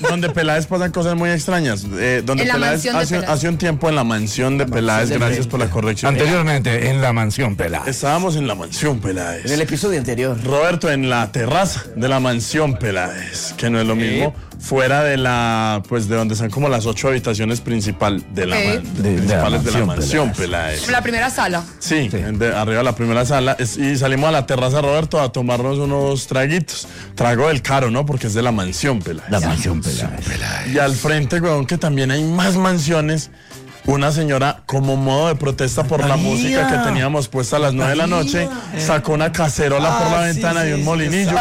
donde Peláez pasan cosas muy extrañas. Donde Peláez hace un tiempo en la mansión de Peláez, gracias por la corrección. Anteriormente, en la mansión Peláez. Estábamos en la mansión Peláez. En el episodio anterior. Roberto, en la terraza de la mansión Peláez, que no es lo mismo, fuera de la, pues de donde están como las 8 habitaciones principales de la mansión Peláez. La primera sala. Sí, arriba de la primera sala. Y salimos a la terraza, Roberto, a tomarnos unos traguitos. Trago del caro, ¿no? Porque es de la mansión Peláez. La mansión Peláez. Y al frente, weón, que también hay más mansiones. Una señora, como modo de protesta por la música que teníamos puesta a las 9 de la noche, sacó una cacerola por la ventana y un molinillo.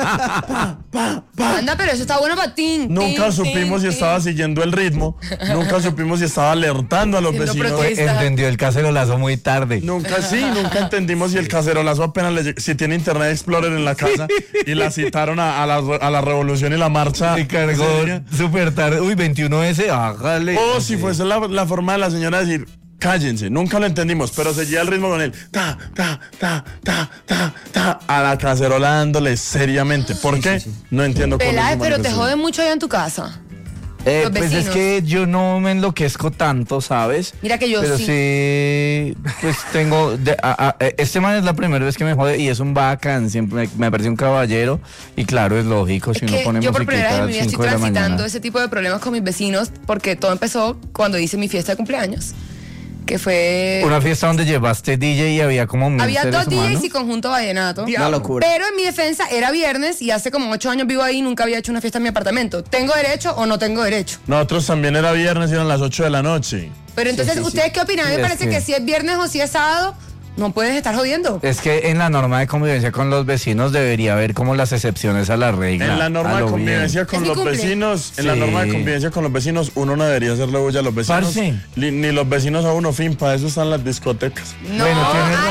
Anda, pero eso está bueno para ti. Nunca supimos si estaba siguiendo el ritmo. Nunca supimos si estaba alertando a los vecinos. Entendió el cacerolazo muy tarde. Nunca entendimos si el cacerolazo apenas si tiene Internet Explorer en la casa y la citaron a la revolución y la marcha. Se cargó súper tarde. Uy, 21S, hágale. O si fuese la forma de la señora decir, cállense, nunca lo entendimos, pero seguía el ritmo con él, a la cacerola dándole seriamente. ¿Por qué? No entiendo cómo. Peláez, pero te jode mucho allá en tu casa. Pues es que yo no me enloquezco tanto, ¿sabes? Mira que yo pero sí, pues tengo... este man es la primera vez que me jode y es un bacán, siempre me parece un caballero y claro, es lógico, si uno pone yo por primera vez en musiquita a mi vida las 5 estoy de la mañana. transitando ese tipo de problemas con mis vecinos porque todo empezó cuando hice mi fiesta de cumpleaños, que fue... Una fiesta donde llevaste DJ y había como 1000 Había seres 2 DJs humanos. y conjunto vallenato. Una locura. Pero en mi defensa era viernes y hace como 8 años vivo ahí y nunca había hecho una fiesta en mi apartamento. ¿Tengo derecho o no tengo derecho? Nosotros también era viernes y eran las 8 de la noche. Pero entonces, ¿ustedes qué opinan? A mí me parece que si es viernes o si es sábado, no puedes estar jodiendo. Es que en la norma de convivencia con los vecinos debería haber como las excepciones a la regla. En la norma de convivencia con los vecinos, en la norma de convivencia con los vecinos, uno no debería hacerle bulla a los vecinos. Parce. Ni los vecinos a uno, fin, para eso están las discotecas. No, Bueno,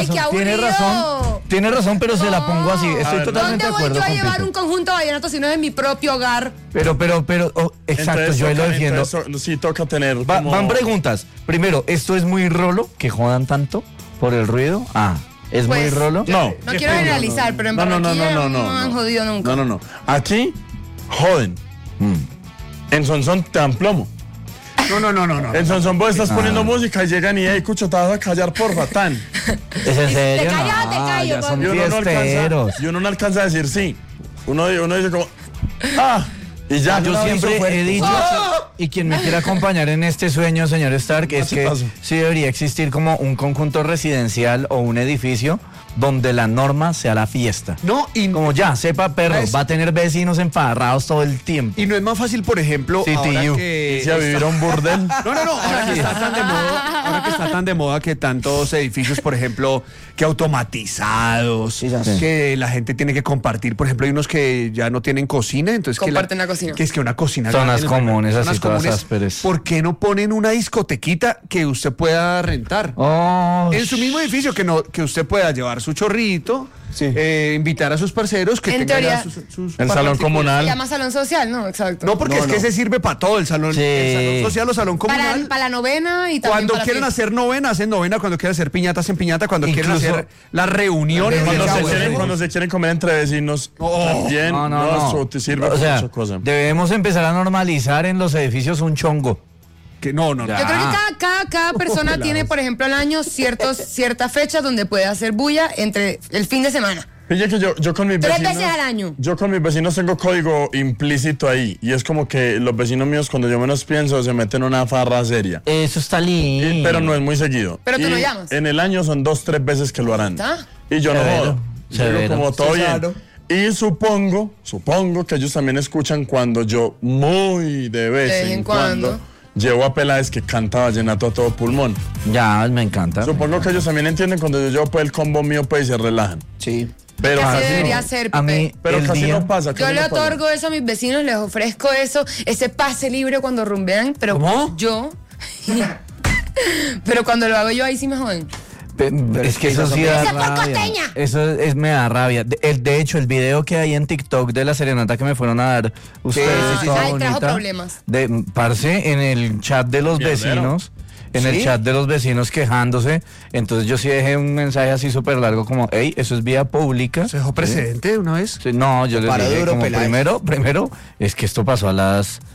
tiene razón, pero se la pongo así. Estoy totalmente de ¿Dónde voy acuerdo yo a con llevar Tito. un conjunto vallenato si no es en mi propio hogar? Pero, exacto, Entonces, yo ahí lo defiendo. Sí, toca tener. Van preguntas. Primero, ¿esto es muy rolo que jodan tanto por el ruido? ¿Es muy rolo? No. No quiero generalizar, pero en Barranquilla no han jodido nunca. No. Aquí joden. En Sonsón te dan plomo. No. En Sonsón vos estás poniendo música y llegan y, hey, Cucho, te vas a callar, porfa, tan. ¿Es en serio? Te callas, te callo, ya son Y fiesteros. uno no alcanza a decir sí. Uno dice como, y ya. Yo siempre he dicho, y quien me quiera acompañar en este sueño, señor Stark, es que sí debería existir como un conjunto residencial o un edificio donde la norma sea la fiesta. No, y como ya, sepa perro, va a tener vecinos emparrados todo el tiempo. Y no es más fácil, por ejemplo, Sí, ahora tío. que... Si a vivir a un burdel. No, ahora que está tan de moda que tantos edificios, por ejemplo, que automatizados, que la gente tiene que compartir, por ejemplo, hay unos que ya no tienen cocina, entonces comparten la cocina. Que es que una cocina Zonas grande, comunes, zonas así todas comunes. ásperes. ¿Por qué no ponen una discotequita que usted pueda rentar? En su mismo edificio, que usted pueda llevar su chorrito, invitar a sus parceros, que En tengan teoría, sus el salón comunal. Se llama salón social, ¿no? Exacto. No, porque es que se sirve para todo, el salón social o salón comunal. Para la novena y también Cuando para la quieren fiesta. hacer novena, hacen novena. Cuando quieren hacer piñata, hacen piñata. Cuando quieren hacer las reuniones. Cuando se quieren comer entre vecinos, también eso te sirve para muchas cosas. Debemos empezar a normalizar en los edificios un chongo. Que no. Yo creo que cada persona tiene, por ejemplo, al año ciertas fechas donde puede hacer bulla entre el fin de semana. Pille que yo con mis 3 vecinos... veces al año. Yo con mis vecinos tengo código implícito ahí. Y es como que los vecinos míos, cuando yo menos pienso, se meten en una farra seria. Eso está lindo. Pero no es muy seguido. Pero tú Y no llamas. En el año son 2-3 veces que lo harán. ¿Está? Y yo no jodo. Severo. Digo, como todo bien. Y supongo que ellos también escuchan cuando yo, muy de vez en cuando, llevo a Peláez que canta vallenato a todo pulmón. Ya, me encanta. Supongo que ellos también entienden cuando yo llevo pues, el combo mío pues, y se relajan. Sí. Pero Así casi debería no. ser, A mí, Pepe. Pero el casi día- no pasa. Yo le otorgo eso a mis vecinos, les ofrezco eso, ese pase libre cuando rumbean, pero ¿Cómo? yo... pero cuando lo hago yo ahí sí me joden. Es que eso sí da ¡Esa es por rabia. costeña! Eso me da rabia. De hecho, el video que hay en TikTok de la serenata que me fueron a dar ustedes y toda Ay, trajo bonita, problemas. parce, en el chat de los Mierdero. vecinos, el chat de los vecinos quejándose. Entonces yo sí dejé un mensaje así súper largo como, hey, eso es vía pública. ¿Se dejó precedente una vez? Sí, no, yo les Para dije duro, como Peláez. primero, es que esto pasó a las